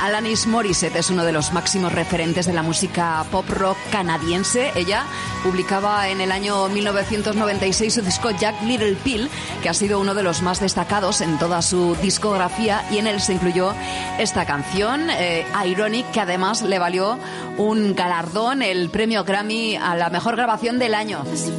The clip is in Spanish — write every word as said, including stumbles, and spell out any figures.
Alanis Morissette es uno de los máximos referentes de la música pop rock canadiense. Ella publicaba en el año mil novecientos noventa y seis su disco Jagged Little Pill, que ha sido uno de los más destacados en toda su discografía, y en él se incluyó esta canción, eh, Ironic, que además le valió un galardón, el premio Grammy a la mejor grabación del año.